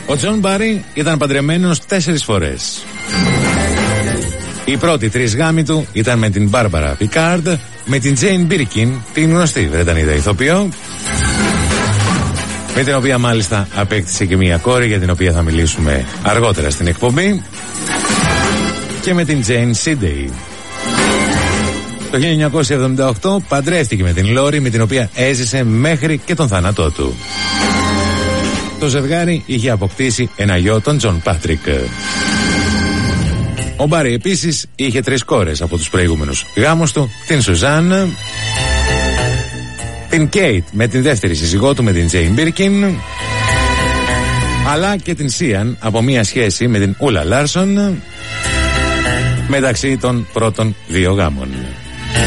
Ο Τζον Μπάρι ήταν παντρεμένος 4 φορές. Οι πρώτοι 3 γάμοι του ήταν με την Μπάρμπαρα Πικάρντ, με την Τζέιν Μπίρκιν, την γνωστή Βρετανίδα ηθοποιό, με την οποία μάλιστα απέκτησε και μία κόρη, για την οποία θα μιλήσουμε αργότερα στην εκπομπή, και με την Τζέιν Σίντεϊ. Το 1978 παντρεύτηκε με την Λόρι, με την οποία έζησε μέχρι και τον θάνατό του. Το ζευγάρι είχε αποκτήσει ένα γιο, τον Τζον Πάτρικ. Ο Μπάρι επίσης είχε 3 κόρες από τους προηγούμενους γάμους του, την Σουζάν, την Κέιτ με την δεύτερη σύζυγό του, με την Τζέιν Μπίρκιν, αλλά και την Σίαν από μία σχέση με την Ούλα Λάρσον, μεταξύ των πρώτων 2 γάμων.